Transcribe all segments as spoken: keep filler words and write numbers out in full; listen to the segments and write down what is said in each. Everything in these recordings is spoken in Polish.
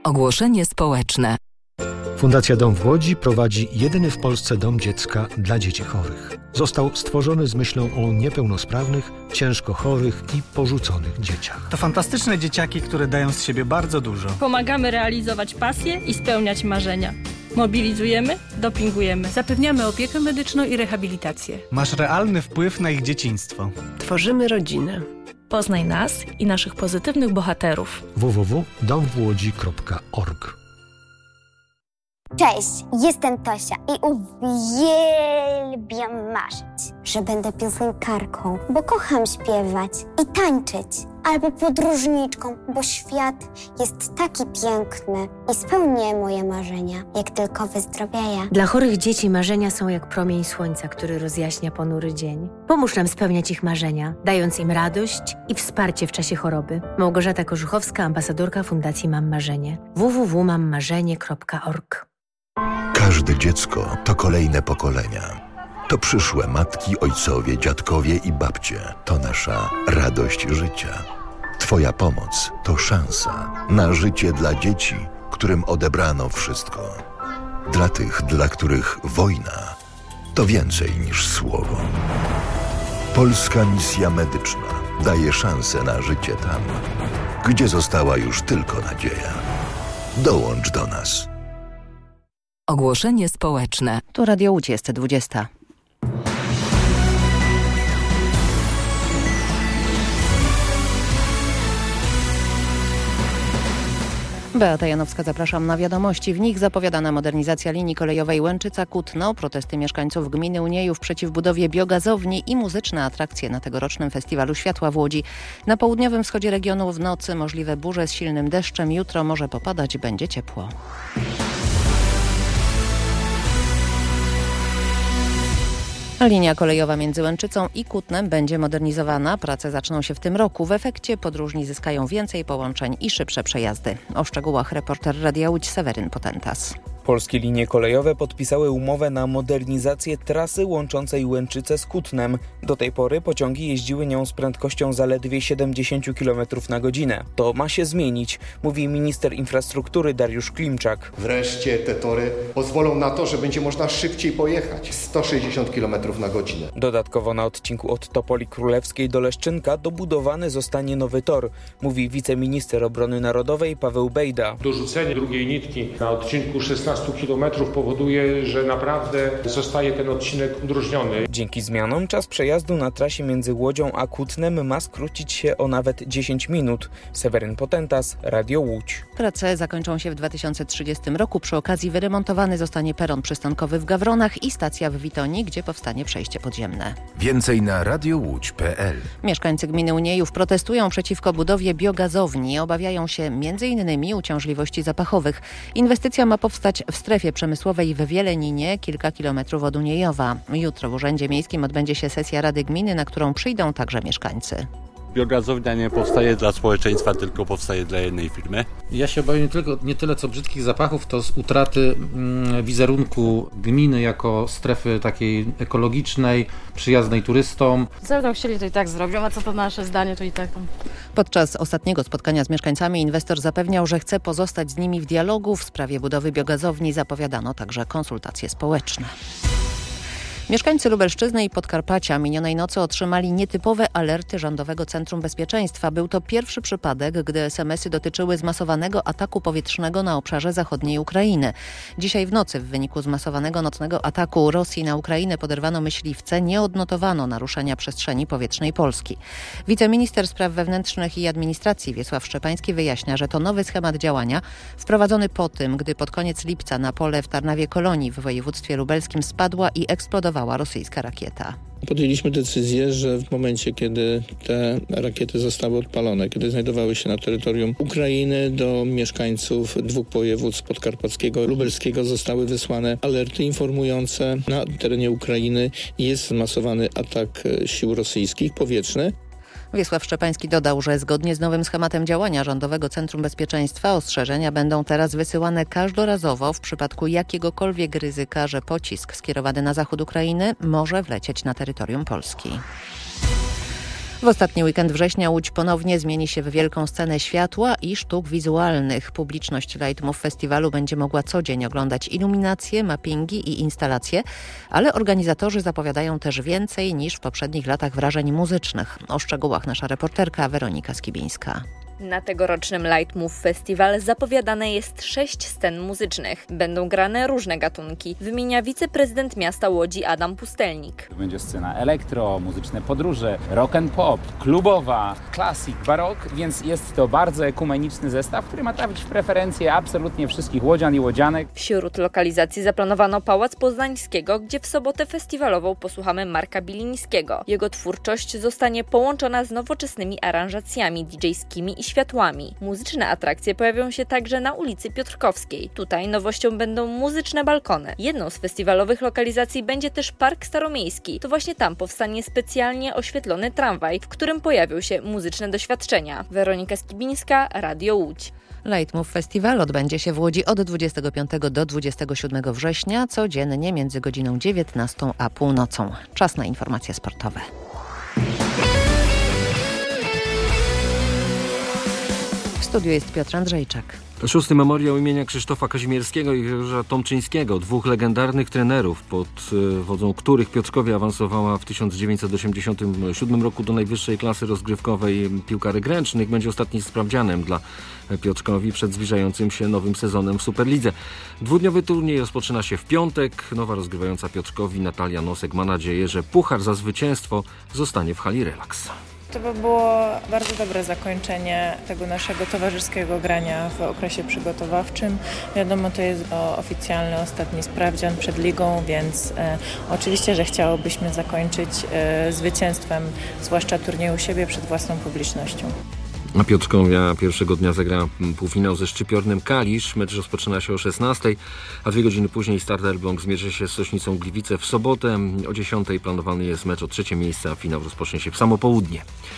Ogłoszenie społeczne. Fundacja Dom w Łodzi prowadzi jedyny w Polsce dom dziecka dla dzieci chorych. Został stworzony z myślą o niepełnosprawnych, ciężko chorych i porzuconych dzieciach. To fantastyczne dzieciaki, które dają z siebie bardzo dużo. Pomagamy realizować pasje i spełniać marzenia. Mobilizujemy, dopingujemy. Zapewniamy opiekę medyczną i rehabilitację. Masz realny wpływ na ich dzieciństwo. Tworzymy rodzinę. Poznaj nas i naszych pozytywnych bohaterów. w w w kropka dom w łodzi kropka org. Cześć, jestem Tosia i uwielbiam marzyć, że będę piosenkarką, bo kocham śpiewać i tańczyć, albo podróżniczką, bo świat jest taki piękny i spełnię moje marzenia, jak tylko wyzdrowieję. Dla chorych dzieci marzenia są jak promień słońca, który rozjaśnia ponury dzień. Pomóż nam spełniać ich marzenia, dając im radość i wsparcie w czasie choroby. Małgorzata Korzuchowska, ambasadorka Fundacji Mam Marzenie. w w w kropka mam marzenie kropka org. Każde dziecko to kolejne pokolenia. To przyszłe matki, ojcowie, dziadkowie i babcie. To nasza radość życia. Twoja pomoc to szansa na życie dla dzieci, którym odebrano wszystko. Dla tych, dla których wojna to więcej niż słowo. Polska Misja Medyczna daje szansę na życie tam, gdzie została już tylko nadzieja. Dołącz do nas. Ogłoszenie społeczne. Tu Radio Łódź, jest dwudziesta. Beata Janowska, zapraszam na wiadomości. W nich zapowiadana modernizacja linii kolejowej Łęczyca-Kutno, protesty mieszkańców gminy Uniejów przeciw budowie biogazowni i muzyczne atrakcje na tegorocznym Festiwalu Światła w Łodzi. Na południowym wschodzie regionu w nocy możliwe burze z silnym deszczem. Jutro może popadać, będzie ciepło. Linia kolejowa między Łęczycą i Kutnem będzie modernizowana. Prace zaczną się w tym roku. W efekcie podróżni zyskają więcej połączeń i szybsze przejazdy. O szczegółach reporter Radia Łódź Seweryn Potentas. Polskie linie kolejowe podpisały umowę na modernizację trasy łączącej Łęczycę z Kutnem. Do tej pory pociągi jeździły nią z prędkością zaledwie siedemdziesiąt kilometrów na godzinę. To ma się zmienić, mówi minister infrastruktury Dariusz Klimczak. Wreszcie te tory pozwolą na to, że będzie można szybciej pojechać, sto sześćdziesiąt kilometrów na godzinę. Dodatkowo na odcinku od Topoli Królewskiej do Leszczynka dobudowany zostanie nowy tor, mówi wiceminister obrony narodowej Paweł Bejda. Dorzucenie drugiej nitki na odcinku szesnaście kilometrów powoduje, że naprawdę zostaje ten odcinek udrożniony. Dzięki zmianom czas przejazdu na trasie między Łodzią a Kutnem ma skrócić się o nawet dziesięć minut. Seweryn Potentas, Radio Łódź. Prace zakończą się w dwa tysiące trzydziestym roku. Przy okazji wyremontowany zostanie peron przystankowy w Gawronach i stacja w Witoni, gdzie powstanie przejście podziemne. Więcej na radiowódź kropka p l. Mieszkańcy gminy Uniejów protestują przeciwko budowie biogazowni. Obawiają się między innymi uciążliwości zapachowych. Inwestycja ma powstać w strefie przemysłowej w Wieleninie, kilka kilometrów od Uniejowa. Jutro w Urzędzie Miejskim odbędzie się sesja Rady Gminy, na którą przyjdą także mieszkańcy. Biogazownia nie powstaje dla społeczeństwa, tylko powstaje dla jednej firmy. Ja się obawiam nie, tylko, nie tyle co brzydkich zapachów, to z utraty mm, wizerunku gminy jako strefy takiej ekologicznej, przyjaznej turystom. Co będą chcieli, to i tak zrobią, a co to nasze zdanie, to i tak. Podczas ostatniego spotkania z mieszkańcami inwestor zapewniał, że chce pozostać z nimi w dialogu. W sprawie budowy biogazowni zapowiadano także konsultacje społeczne. Mieszkańcy Lubelszczyzny i Podkarpacia minionej nocy otrzymali nietypowe alerty Rządowego Centrum Bezpieczeństwa. Był to pierwszy przypadek, gdy es em esy dotyczyły zmasowanego ataku powietrznego na obszarze zachodniej Ukrainy. Dzisiaj w nocy w wyniku zmasowanego nocnego ataku Rosji na Ukrainę poderwano myśliwce, nie odnotowano naruszenia przestrzeni powietrznej Polski. Wiceminister Spraw Wewnętrznych i Administracji Wiesław Szczepański wyjaśnia, że to nowy schemat działania wprowadzony po tym, gdy pod koniec lipca na pole w Tarnawie-Kolonii w województwie lubelskim spadła i eksplodowała rosyjska rakieta. Podjęliśmy decyzję, że w momencie, kiedy te rakiety zostały odpalone, kiedy znajdowały się na terytorium Ukrainy, do mieszkańców dwóch województw podkarpackiego i lubelskiego zostały wysłane alerty informujące, na terenie Ukrainy jest zmasowany atak sił rosyjskich powietrzny. Wiesław Szczepański dodał, że zgodnie z nowym schematem działania Rządowego Centrum Bezpieczeństwa ostrzeżenia będą teraz wysyłane każdorazowo w przypadku jakiegokolwiek ryzyka, że pocisk skierowany na zachód Ukrainy może wlecieć na terytorium Polski. W ostatni weekend września Łódź ponownie zmieni się w wielką scenę światła i sztuk wizualnych. Publiczność Lightmove Festiwalu będzie mogła co dzień oglądać iluminacje, mappingi i instalacje, ale organizatorzy zapowiadają też więcej niż w poprzednich latach wrażeń muzycznych. O szczegółach nasza reporterka Weronika Skibińska. Na tegorocznym Lightmove Festival zapowiadane jest sześć scen muzycznych. Będą grane różne gatunki, wymienia wiceprezydent miasta Łodzi Adam Pustelnik. Będzie scena elektro, muzyczne podróże, rock and pop, klubowa, klasik, barok, więc jest to bardzo ekumeniczny zestaw, który ma trafić w preferencje absolutnie wszystkich łodzian i łodzianek. Wśród lokalizacji zaplanowano Pałac Poznańskiego, gdzie w sobotę festiwalową posłuchamy Marka Bilińskiego. Jego twórczość zostanie połączona z nowoczesnymi aranżacjami didżejskimi i światłami. Muzyczne atrakcje pojawią się także na ulicy Piotrkowskiej. Tutaj nowością będą muzyczne balkony. Jedną z festiwalowych lokalizacji będzie też Park Staromiejski. To właśnie tam powstanie specjalnie oświetlony tramwaj, w którym pojawią się muzyczne doświadczenia. Weronika Skibińska, Radio Łódź. Lightmove Festival odbędzie się w Łodzi od dwudziestego piątego do dwudziestego siódmego września, codziennie między godziną dziewiętnastą a północą. Czas na informacje sportowe. W studiu jest Piotr Andrzejczak. Szósty memoriał imienia Krzysztofa Kazimierskiego i Grzegorza Tomczyńskiego, dwóch legendarnych trenerów, pod wodzą których Piotrkowie awansowała w tysiąc dziewięćset osiemdziesiątym siódmym roku do najwyższej klasy rozgrywkowej piłkarek ręcznych, będzie ostatnim sprawdzianem dla Piotrkowi przed zbliżającym się nowym sezonem w Superlidze. Dwudniowy turniej rozpoczyna się w piątek. Nowa rozgrywająca Piotrkowi Natalia Nosek ma nadzieję, że puchar za zwycięstwo zostanie w hali Relaks. To by było bardzo dobre zakończenie tego naszego towarzyskiego grania w okresie przygotowawczym. Wiadomo, to jest oficjalny ostatni sprawdzian przed ligą, więc e, oczywiście, że chciałobyśmy zakończyć e, zwycięstwem, zwłaszcza turnieju u siebie przed własną publicznością. A Piotrkowia pierwszego dnia zagra półfinał ze Szczypiornem Kalisz. Mecz rozpoczyna się o szesnastej, a dwie godziny później Start Elbląg zmierzy się z Sośnicą Gliwice w sobotę. O dziesiątej planowany jest mecz o trzecie miejsce, a finał rozpocznie się w samo południe.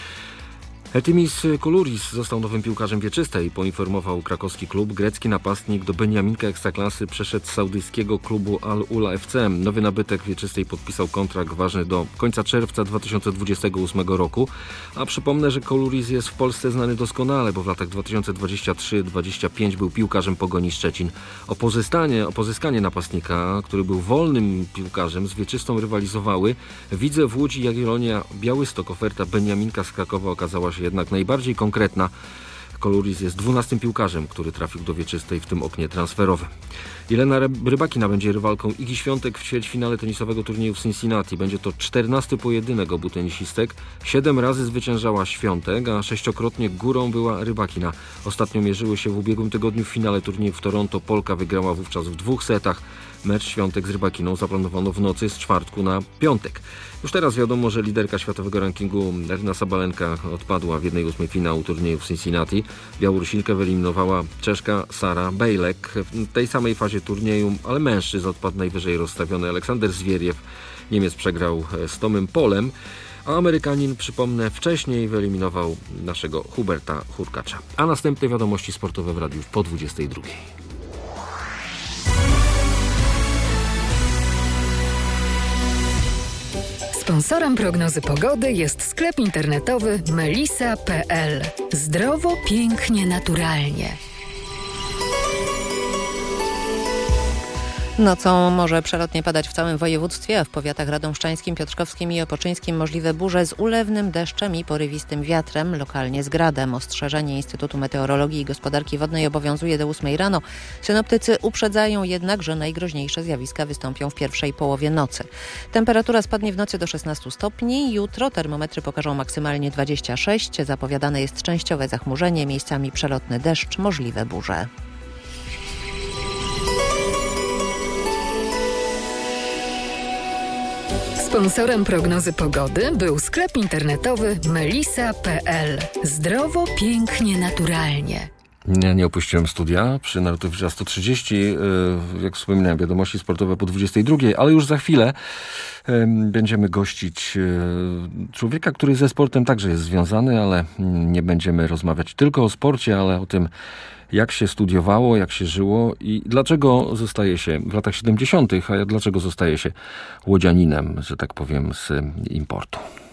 Etimis Koulouris został nowym piłkarzem wieczystej, poinformował krakowski klub. Grecki napastnik do Beniaminka Ekstraklasy przeszedł z saudyjskiego klubu Al-Ula F C. Nowy nabytek wieczystej podpisał kontrakt ważny do końca czerwca dwa tysiące dwudziestego ósmego roku. A przypomnę, że Koulouris jest w Polsce znany doskonale, bo w latach dwa tysiące dwudziestym trzecim do dwudziestego piątego był piłkarzem Pogoni Szczecin. O pozyskanie, o pozyskanie napastnika, który był wolnym piłkarzem, z wieczystą rywalizowały Widzew w Łódź i Jagiellonia Białystok. Oferta Beniaminka z Krakowa okazała się jednak najbardziej konkretna. Koulouris jest dwunastym piłkarzem, który trafił do wieczystej w tym oknie transferowym. Jelena Rybakina będzie rywalką Igi Świątek w ćwierćfinale tenisowego turnieju w Cincinnati. Będzie to czternasty pojedynek obu tenisistek. Siedem razy zwyciężała Świątek, a sześciokrotnie górą była Rybakina. Ostatnio mierzyły się w ubiegłym tygodniu w finale turnieju w Toronto. Polka wygrała wówczas w dwóch setach. Mecz Świątek z Rybakiną zaplanowano w nocy z czwartku na piątek. Już teraz wiadomo, że liderka światowego rankingu Aryna Sabalenka odpadła w jednej ósmej finału turnieju w Cincinnati. Białorusinkę wyeliminowała Czeszka Sara Bejlek. W tej samej fazie turnieju, ale mężczyzn odpadł najwyżej rozstawiony Aleksander Zwieriew. Niemiec przegrał z Tomem Polem, a Amerykanin, przypomnę, wcześniej wyeliminował naszego Huberta Hurkacza. A następne wiadomości sportowe w radiu po dwudziestej drugiej. Sponsorem prognozy pogody jest sklep internetowy melisa kropka p l. Zdrowo, pięknie, naturalnie. Nocą może przelotnie padać w całym województwie, a w powiatach radomszczańskim, piotrkowskim i opoczyńskim możliwe burze z ulewnym deszczem i porywistym wiatrem, lokalnie z gradem. Ostrzeżenie Instytutu Meteorologii i Gospodarki Wodnej obowiązuje do ósmej rano. Synoptycy uprzedzają jednak, że najgroźniejsze zjawiska wystąpią w pierwszej połowie nocy. Temperatura spadnie w nocy do szesnastu stopni. Jutro termometry pokażą maksymalnie dwadzieścia sześć. Zapowiadane jest częściowe zachmurzenie, miejscami przelotny deszcz, możliwe burze. Sponsorem prognozy pogody był sklep internetowy melisa kropka p l. Zdrowo, pięknie, naturalnie. Nie, nie opuściłem studia przy Narutowicza sto trzydzieści. Jak wspominałem, wiadomości sportowe po dwudziestej drugiej, ale już za chwilę będziemy gościć człowieka, który ze sportem także jest związany, ale nie będziemy rozmawiać tylko o sporcie, ale o tym, jak się studiowało, jak się żyło i dlaczego zostaje się w latach siedemdziesiątych, a dlaczego zostaje się łodzianinem, że tak powiem, z importu.